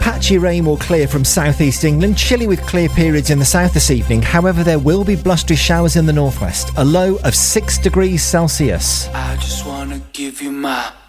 Patchy rain will clear from southeast England, chilly with clear periods in the south this evening. However, there will be blustery showers in the northwest. A low of 6 degrees Celsius. I just wanna give you my